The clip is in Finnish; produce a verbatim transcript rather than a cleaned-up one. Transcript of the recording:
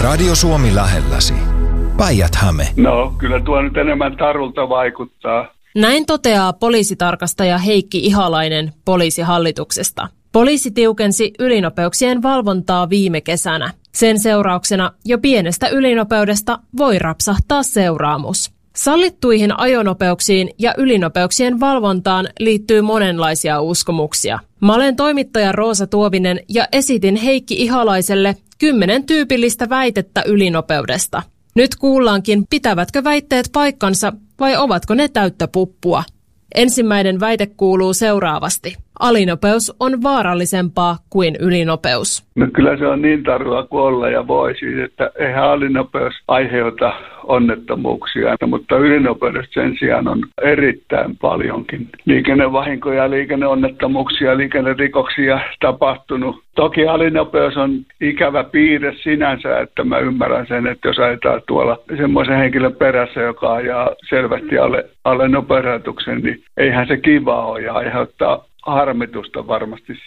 Radio Suomi lähelläsi. Päijät-Häme. No, kyllä tuo nyt enemmän tarulta vaikuttaa. Näin toteaa poliisitarkastaja Heikki Ihalainen Poliisihallituksesta. Poliisi tiukensi ylinopeuksien valvontaa viime kesänä. Sen seurauksena jo pienestä ylinopeudesta voi rapsahtaa seuraamus. Sallittuihin ajonopeuksiin ja ylinopeuksien valvontaan liittyy monenlaisia uskomuksia. Mä olen toimittaja Roosa Tuovinen ja esitin Heikki Ihalaiselle kymmenen tyypillistä väitettä ylinopeudesta. Nyt kuullaankin, pitävätkö väitteet paikkansa vai ovatko ne täyttä puppua. Ensimmäinen väite kuuluu seuraavasti. Alinopeus on vaarallisempaa kuin ylinopeus. No kyllä se on niin tarua kuin olla ja voi siis, että eihän alinopeus aiheuta onnettomuuksia, mutta ylinopeudesta sen sijaan on erittäin paljonkin liikennevahinkoja, liikenneonnettomuuksia, liikennerikoksia tapahtunut. Toki alinopeus on ikävä piirre sinänsä, että mä ymmärrän sen, että jos ajetaan tuolla semmoisen henkilön perässä, joka ajaa selvästi alle, alle nopeusrajoituksen, niin eihän se kiva ole ja aiheuttaa harmitusta varmasti